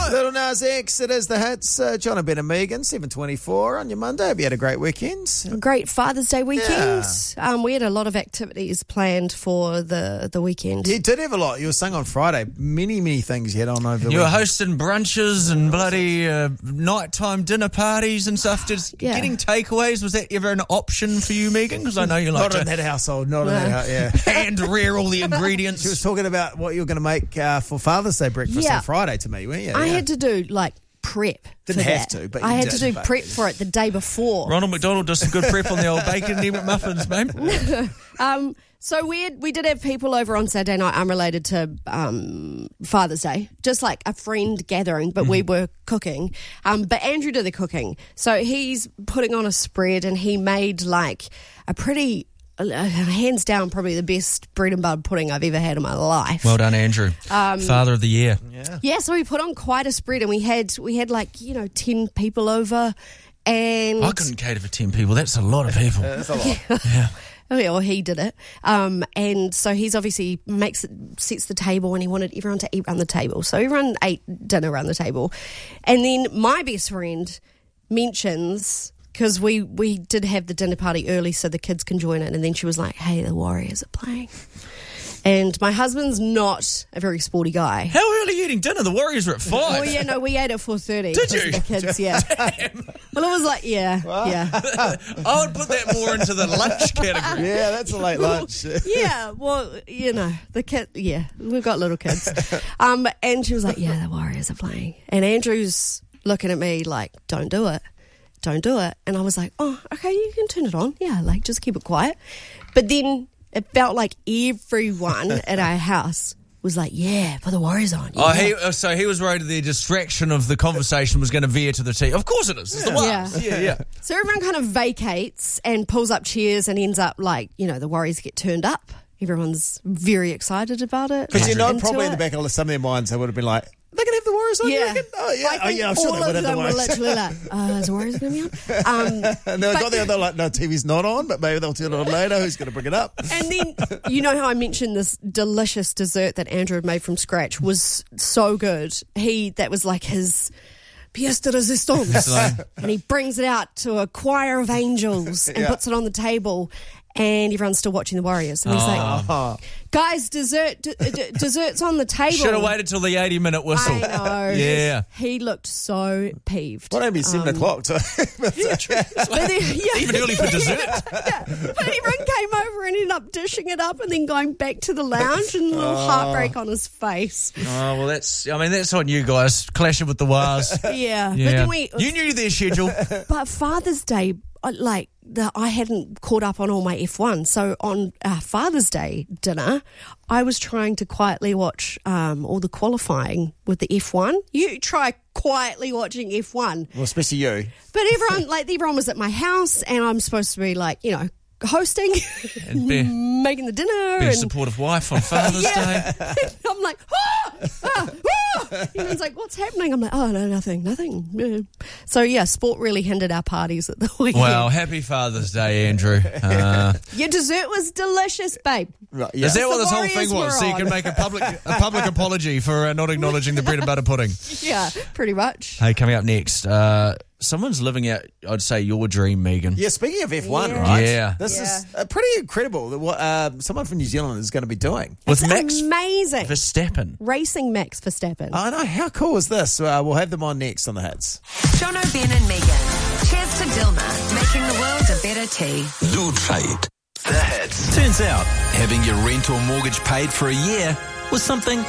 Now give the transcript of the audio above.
Little Nas X, it is the hits. John and Ben and Megan, 7:24 on your Monday. Hope you had a great weekend. A great Father's Day weekend. Yeah. We had a lot of activities planned for the weekend. You did have a lot. You were saying on Friday, many things you had on over the weekend. You were hosting brunches and bloody nighttime dinner parties and stuff. Getting takeaways, was that ever an option for you, Megan? Because I know you like Not in that household, not in that house, yeah. Hand rear all the ingredients. She was talking about what you were going to make for Father's Day breakfast on Friday to me, weren't you? I had to do, prep. Didn't have to, but I had to do prep for it the day before. Ronald McDonald does some good prep on the old bacon and egg muffins, mate. So we did have people over on Saturday night unrelated to Father's Day, just like a friend gathering, but we were cooking. But Andrew did the cooking. So he's putting on a spread and he made a pretty... hands down, probably the best bread and butter pudding I've ever had in my life. Well done, Andrew. Father of the year. Yeah, so we put on quite a spread and we had 10 people over. And I couldn't cater for 10 people. That's a lot of people. That's a lot. Yeah. Or he did it. And so he's obviously sets the table and he wanted everyone to eat around the table. So everyone ate dinner around the table. And then my best friend mentions... because we did have the dinner party early so the kids can join in, and then she was like, hey, the Warriors are playing. And my husband's not a very sporty guy. How early are you eating dinner? The Warriors were at 5. Well, yeah, no, we ate at 4:30. Did you? The kids, yeah. Well, it was like, yeah. I would put that more into the lunch category. Yeah, that's a late lunch. Yeah, well, the kid, we've got little kids. And she was like, yeah, the Warriors are playing. And Andrew's looking at me like, don't do it. Don't do it. And I was like, oh, okay, you can turn it on. Yeah, just keep it quiet. But then it felt like everyone at our house was like, yeah, put the Warriors on. Yeah. So he was worried the distraction of the conversation was going to veer to the team. Of course it is. It's the Warriors. Yeah. So everyone kind of vacates and pulls up chairs and ends up the Warriors get turned up. Everyone's very excited about it. Because probably in the back of some of their minds, they would have been like, they're going to have the Warriors on, you reckon? I'm sure they would have the Warriors. Were literally like, is the Warriors going to be on? And they got there and they're like, no, TV's not on, but maybe they'll turn it on later. Who's going to bring it up? And then, you know how I mentioned this delicious dessert that Andrew had made from scratch was so good. That was like his... pièce de résistance. And he brings it out to a choir of angels and puts it on the table. And everyone's still watching the Warriors. And he's like, guys, dessert's on the table. Should have waited till the 80-minute whistle. I know. Yeah. He looked so peeved. Why don't it be 7 o'clock? Even early for dessert. But everyone came over and ended up dishing it up and then going back to the lounge and a little heartbreak on his face. Oh, well, that's on you guys, clashing with the Wars. Yeah. But then you knew their schedule. But Father's Day, I hadn't caught up on all my F1. So on Father's Day dinner, I was trying to quietly watch all the qualifying with the F1. You try quietly watching F1. Well, especially you. But everyone was at my house and I'm supposed to be hosting and making the dinner. Be a supportive wife on Father's Day. I'm like, everyone's like, what's happening? I'm like, oh, no, nothing. So, sport really hindered our parties at the weekend. Well, happy Father's Day, Andrew. Your dessert was delicious, babe. Right, yeah. Is that what this whole thing was? So you can make a public apology for not acknowledging the bread and butter pudding. Yeah, pretty much. Hey, coming up next, someone's living out, I'd say, your dream, Megan. Yeah, speaking of F1, right? Yeah. This is pretty incredible what someone from New Zealand is going to be doing. With Max amazing. Verstappen. Racing Max Verstappen. I know. How cool is this? We'll have them on next on the hits. Jono, Ben and Megan. Cheers to Dilma, making the world a better tea. The hits. Turns out, having your rent or mortgage paid for a year was something